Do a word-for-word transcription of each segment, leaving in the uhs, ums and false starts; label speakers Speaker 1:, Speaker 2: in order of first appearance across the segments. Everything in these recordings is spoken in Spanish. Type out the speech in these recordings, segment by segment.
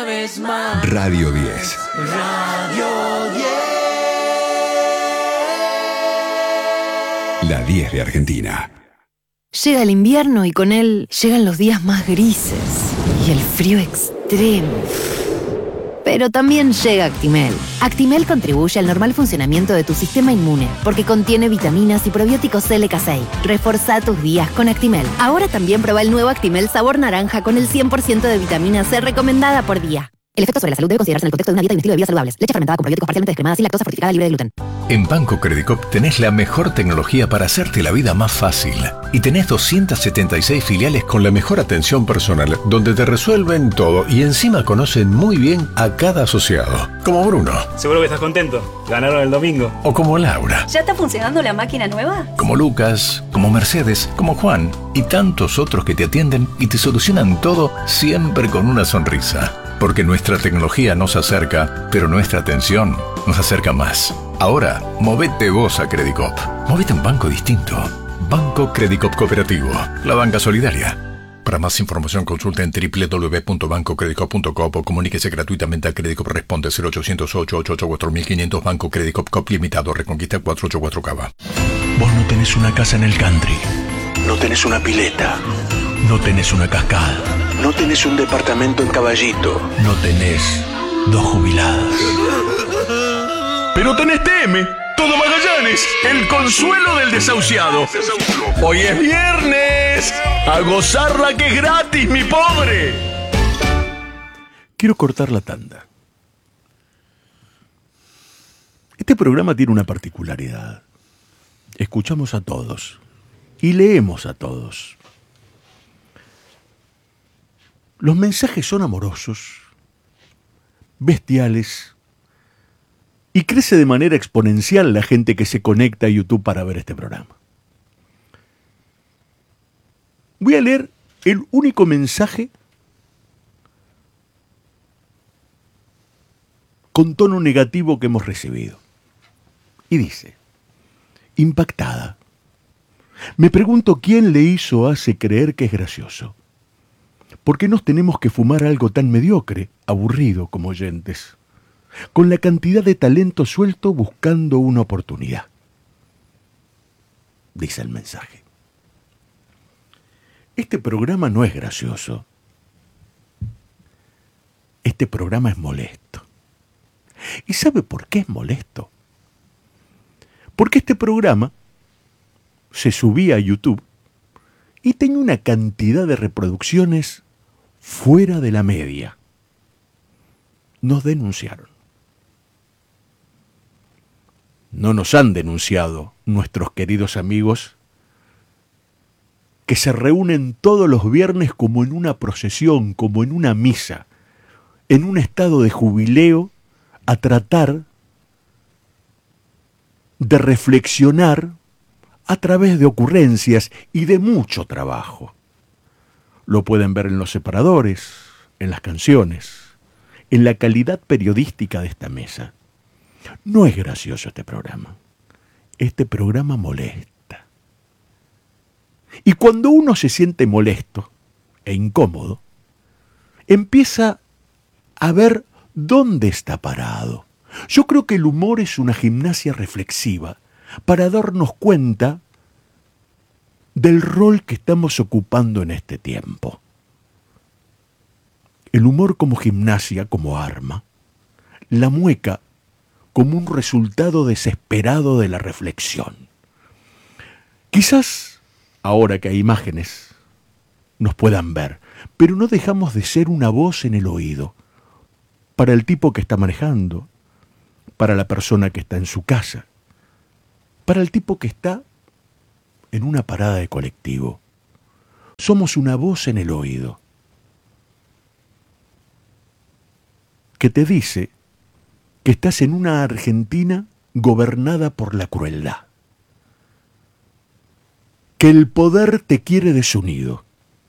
Speaker 1: vez más.
Speaker 2: Radio diez.
Speaker 1: Radio diez.
Speaker 2: La diez de Argentina.
Speaker 3: Llega el invierno y con él llegan los días más grises y el frío extremo. Pero también llega Actimel. Actimel contribuye al normal funcionamiento de tu sistema inmune porque contiene vitaminas y probióticos L K seis. Reforzá tus días con Actimel. Ahora también prueba el nuevo Actimel sabor naranja con el cien por ciento de vitamina C recomendada por día. El efecto sobre la salud debe considerarse en el contexto de una dieta y un estilo de vida saludables. Leche fermentada con probióticos parcialmente descremadas y lactosa fortificada libre de gluten.
Speaker 4: En Banco Credicop tenés la mejor tecnología para hacerte la vida más fácil. Y tenés doscientas setenta y seis filiales con la mejor atención personal, donde te resuelven todo y encima conocen muy bien a cada asociado. Como Bruno.
Speaker 5: Seguro que estás contento. Ganaron el domingo.
Speaker 4: O como Laura.
Speaker 6: ¿Ya está funcionando la máquina nueva?
Speaker 4: Como Lucas, como Mercedes, como Juan y tantos otros que te atienden y te solucionan todo siempre con una sonrisa. Porque nuestra tecnología nos acerca, pero nuestra atención nos acerca más. Ahora, movete vos a Credicop. Movete a un banco distinto. Banco Credicop Cooperativo. La banca solidaria. Para más información consulta en doble u doble u doble u punto banco credicop punto com o comuníquese gratuitamente a Credicop. Responde cero ochocientos ocho ocho ocho cuatro mil quinientos. Banco Credicop Cop Limitado. Reconquista cuatrocientos ochenta y cuatro Cava.
Speaker 7: Vos no tenés una casa en el country. No tenés una pileta. No tenés una cascada. No tenés un departamento en Caballito. No tenés dos jubiladas. Pero tenés T M, Todo Magallanes, el consuelo del desahuciado. Hoy es viernes. A gozarla que es gratis, mi pobre.
Speaker 8: Quiero cortar la tanda. Este programa tiene una particularidad. Escuchamos a todos y leemos a todos. Los mensajes son amorosos, bestiales, y crece de manera exponencial la gente que se conecta a YouTube para ver este programa. Voy a leer el único mensaje con tono negativo que hemos recibido. Y dice: impactada. Me pregunto quién le hizo hace creer que es gracioso. ¿Por qué nos tenemos que fumar algo tan mediocre, aburrido como oyentes? Con la cantidad de talento suelto buscando una oportunidad. Dice el mensaje. Este programa no es gracioso. Este programa es molesto. ¿Y sabe por qué es molesto? Porque este programa se subía a YouTube y tenía una cantidad de reproducciones fuera de la media. Nos denunciaron. No nos han denunciado nuestros queridos amigos que se reúnen todos los viernes como en una procesión, como en una misa, en un estado de jubileo, a tratar de reflexionar a través de ocurrencias y de mucho trabajo. Lo pueden ver en los separadores, en las canciones, en la calidad periodística de esta mesa. No es gracioso este programa. Este programa molesta. Y cuando uno se siente molesto e incómodo, empieza a ver dónde está parado. Yo creo que el humor es una gimnasia reflexiva para darnos cuenta del rol que estamos ocupando en este tiempo. El humor como gimnasia, como arma. La mueca como un resultado desesperado de la reflexión. Quizás, ahora que hay imágenes, nos puedan ver, pero no dejamos de ser una voz en el oído para el tipo que está manejando, para la persona que está en su casa, para el tipo que está en una parada de colectivo. Somos una voz en el oído que te dice que estás en una Argentina gobernada por la crueldad, que el poder te quiere desunido,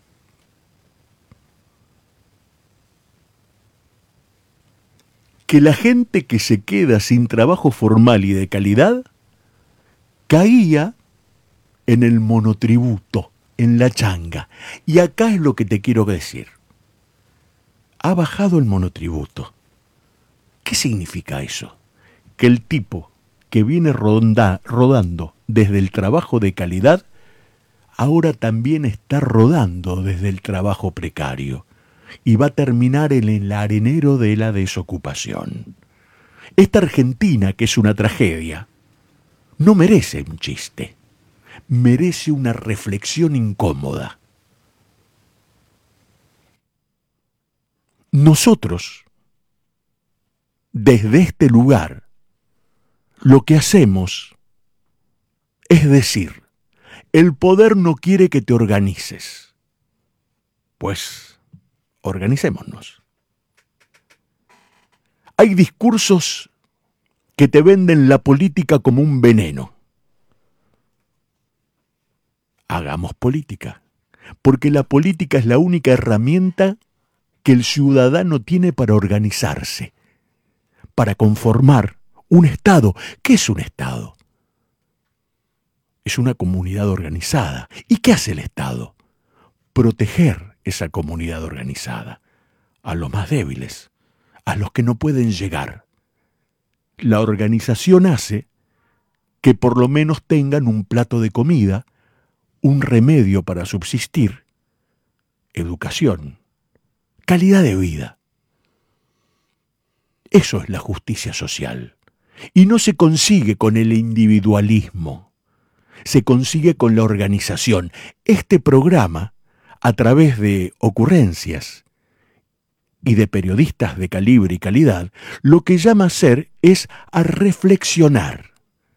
Speaker 8: que la gente que se queda sin trabajo formal y de calidad caía en el monotributo, en la changa. Y acá es lo que te quiero decir. ha bajado el monotributo. ¿Qué significa eso? Que el tipo que viene ronda, rodando desde el trabajo de calidad, ahora también está rodando desde el trabajo precario y va a terminar en el arenero de la desocupación. Esta Argentina, que es una tragedia, no merece un chiste, merece una reflexión incómoda. Nosotros, desde este lugar, lo que hacemos es decir, el poder no quiere que te organices. Pues, organicémonos. Hay discursos que te venden la política como un veneno. Hagamos política, porque la política es la única herramienta que el ciudadano tiene para organizarse, para conformar un Estado. ¿Qué es un Estado? Es una comunidad organizada. ¿Y qué hace el Estado? Proteger esa comunidad organizada, a los más débiles, a los que no pueden llegar. La organización hace que por lo menos tengan un plato de comida, un remedio para subsistir, educación, calidad de vida. Eso es la justicia social. Y no se consigue con el individualismo, se consigue con la organización. Este programa, a través de ocurrencias y de periodistas de calibre y calidad, lo que llama a hacer es a reflexionar.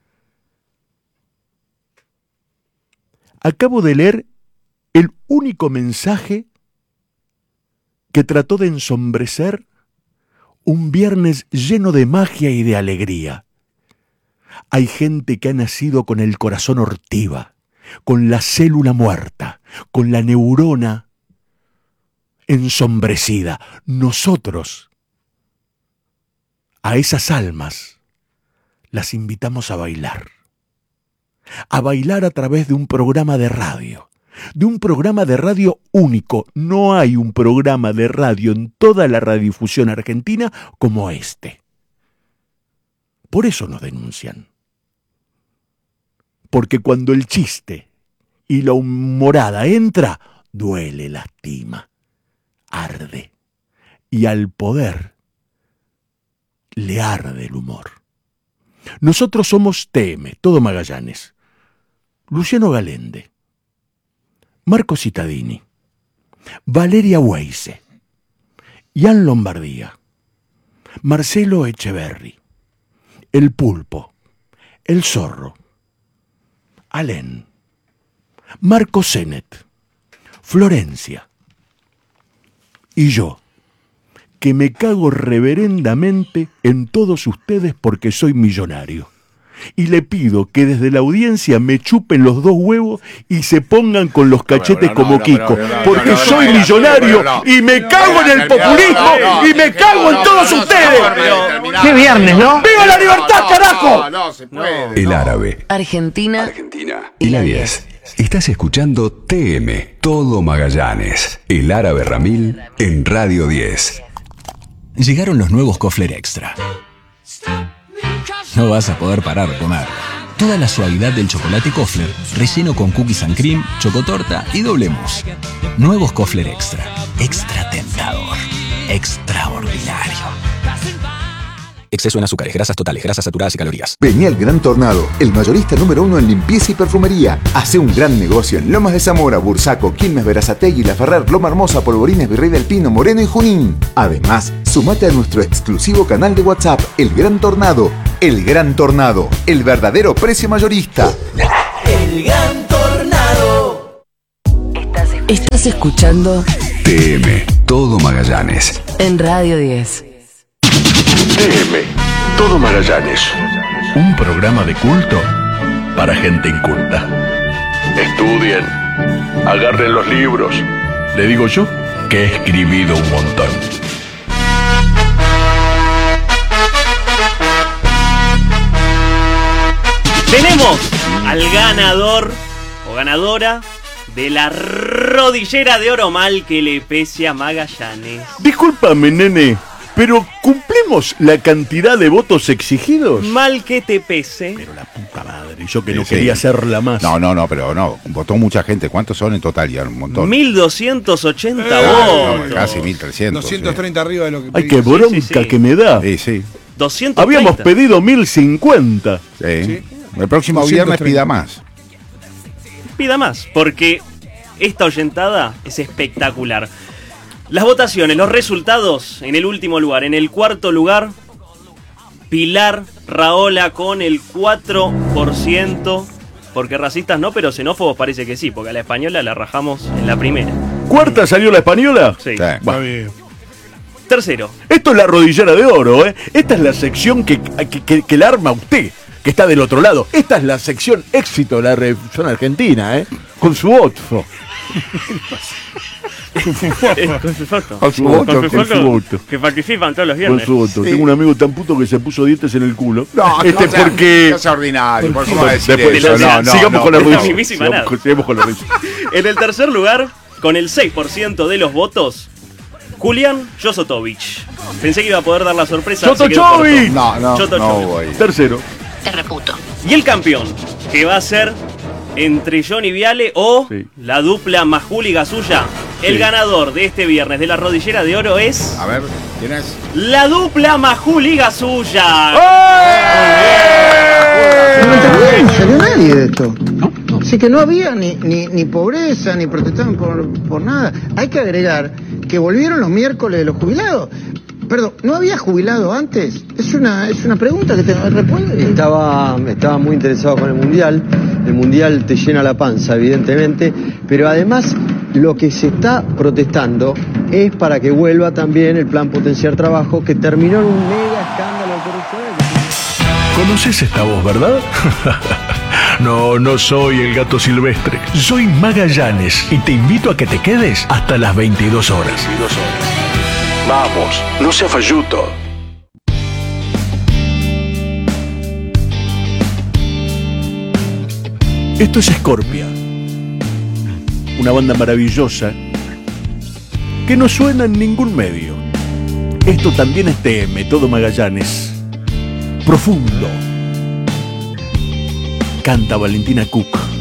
Speaker 8: Acabo de leer el único mensaje que trató de ensombrecer un viernes lleno de magia y de alegría. Hay gente que ha nacido con el corazón ortiva, con la célula muerta, con la neurona ensombrecida. Nosotros, a esas almas, las invitamos a bailar. A bailar a través de un programa de radio. De un programa de radio único. No hay un programa de radio en toda la radiodifusión argentina como este. Por eso nos denuncian. Porque cuando el chiste y la humorada entra, duele, lastima, arde. Y al poder le arde el humor. Nosotros somos T M, todo Magallanes. Luciano Galende, Marco Cittadini, Valeria Weise, Ian Lombardía, Marcelo Echeverri, El Pulpo, El Zorro, Alén, Marco Zenet, Florencia y yo, que me cago reverendamente en todos ustedes porque soy millonario. Y le pido que desde la audiencia me chupen los dos huevos y se pongan con los cachetes
Speaker 9: no, no,
Speaker 8: como
Speaker 9: no,
Speaker 8: Kiko,
Speaker 9: no, no, no,
Speaker 8: porque
Speaker 9: no, no,
Speaker 8: soy
Speaker 9: no, no,
Speaker 8: millonario
Speaker 9: no, no,
Speaker 8: y me cago en el populismo y me cago en todos ustedes.
Speaker 1: Qué viernes, ¿no?
Speaker 8: ¡Viva la libertad, carajo!
Speaker 9: No, no, se puede.
Speaker 2: El árabe.
Speaker 3: Argentina.
Speaker 2: Argentina. Y la diez. Estás escuchando T M, todo Magallanes. El árabe Ramil en Radio diez.
Speaker 10: Llegaron los nuevos Kofler Extra. No vas a poder parar de comer. Toda la suavidad del chocolate Kofler, relleno con cookies and cream, chocotorta y doble mousse. Nuevos Kofler Extra. Extra tentador. Extraordinario. Exceso en azúcares, grasas totales, grasas saturadas y calorías.
Speaker 11: Vení al Gran Tornado, el mayorista número uno en limpieza y perfumería. Hace un gran negocio en Lomas de Zamora, Bursaco, Quilmes, Berazategui, La Ferrer, Loma Hermosa, Polvorines, Virrey del Pino, Moreno y Junín. Además, sumate a nuestro exclusivo canal de WhatsApp, El Gran Tornado. El Gran Tornado, el verdadero precio mayorista.
Speaker 1: El Gran Tornado.
Speaker 3: Estás escuchando
Speaker 2: T M, todo Magallanes.
Speaker 3: en Radio diez.
Speaker 7: T M, todo Magallanes.
Speaker 4: Un programa de culto para gente inculta.
Speaker 7: Estudien, agarren los libros.
Speaker 4: Le digo yo que he escribido un montón.
Speaker 5: Tenemos al ganador o ganadora
Speaker 9: de la rodillera de oro, mal que le pese a Magallanes.
Speaker 8: Discúlpame, nene, pero ¿cumplimos la cantidad de votos exigidos?
Speaker 9: Mal que te pese.
Speaker 8: Pero la puta madre, yo que
Speaker 12: Sí,
Speaker 8: no
Speaker 12: sí.
Speaker 8: quería hacerla más.
Speaker 12: No, no, no, pero no, votó mucha gente. ¿Cuántos son en total? Ya un montón.
Speaker 9: mil doscientos ochenta
Speaker 12: Eh,
Speaker 9: votos.
Speaker 12: no, casi mil trescientos.
Speaker 13: doscientos treinta arriba de lo que
Speaker 8: Ay,
Speaker 13: pedí.
Speaker 8: qué bronca
Speaker 9: Sí, sí, sí.
Speaker 8: que me da.
Speaker 12: Sí, sí.
Speaker 9: doscientos treinta.
Speaker 8: Habíamos pedido mil cincuenta.
Speaker 12: sí.
Speaker 13: Sí.
Speaker 12: El próximo
Speaker 13: doscientos
Speaker 12: viernes
Speaker 13: treinta.
Speaker 12: pida más.
Speaker 9: Pida más, porque esta oyentada es espectacular. Las votaciones, los resultados en el último lugar. En el cuarto lugar, Pilar Rahola con el cuatro por ciento. Porque racistas no, pero xenófobos parece que sí, porque a la española la rajamos en la primera.
Speaker 8: ¿Cuarta salió la española?
Speaker 9: Sí.
Speaker 12: Sí.
Speaker 8: Bah.
Speaker 13: Está bien.
Speaker 9: Tercero.
Speaker 8: Esto es la rodillera de oro, ¿eh? Esta es la sección que, que, que, que la arma usted, que está del otro lado. Esta es la sección éxito de la Revolución Argentina, ¿eh? Con su voto.
Speaker 9: Eh, con su foto.
Speaker 8: Con su voto,
Speaker 9: Con su
Speaker 8: con su
Speaker 9: foto,
Speaker 8: voto.
Speaker 9: que participan todos los
Speaker 8: Con
Speaker 9: viernes.
Speaker 8: su voto.
Speaker 12: Sí.
Speaker 8: Tengo un amigo tan puto que se puso dientes en el culo.
Speaker 12: No,
Speaker 8: este
Speaker 12: no sea-
Speaker 8: porque...
Speaker 12: no sea ordinario. ¿Por qué va a decir
Speaker 8: Después,
Speaker 12: eso?
Speaker 8: ya,
Speaker 12: No, no,
Speaker 8: sigamos
Speaker 12: no.
Speaker 8: con la
Speaker 9: Es la
Speaker 8: risa.
Speaker 9: mismísima
Speaker 8: Sigamos,
Speaker 9: nada.
Speaker 8: con- sigamos con la risa.
Speaker 9: En el tercer lugar, con el seis por ciento de los votos, Julián Josotovich. Pensé que iba a poder dar la sorpresa. se quedó corto.
Speaker 8: ¡Josochovich!
Speaker 12: No, no,
Speaker 9: Choto
Speaker 12: no
Speaker 9: Choto.
Speaker 12: voy.
Speaker 8: Tercero.
Speaker 3: Te reputo.
Speaker 9: Y el campeón, que va a ser entre Johnny Viale o
Speaker 8: Sí.
Speaker 9: la dupla Majuli Gasulla. El
Speaker 8: Sí.
Speaker 9: ganador de este viernes de la rodillera de oro es
Speaker 12: A ver, ¿quién es?
Speaker 9: la dupla Majuli Gasulla.
Speaker 14: No salió nadie de esto. Así que no había ni, ni, ni pobreza, ni protestaban por, por nada. Hay que agregar que volvieron los miércoles de los jubilados. Perdón, ¿no había jubilado antes? Es una, es una pregunta que te responde.
Speaker 15: Estaba, estaba muy interesado con el Mundial. El Mundial te llena la panza, evidentemente. Pero además, lo que se está protestando es para que vuelva también el plan Potenciar Trabajo, que terminó en un mega escándalo de corrupción.
Speaker 7: ¿Conoces esta voz, verdad? No, no soy el gato silvestre. Soy Magallanes y te invito a que te quedes hasta las veintidós horas. Vamos, no sea falluto.
Speaker 8: Esto es Scorpia, una banda maravillosa que no suena en ningún medio. Esto también es T M, todo Magallanes. Profundo. Canta Valentina Cook.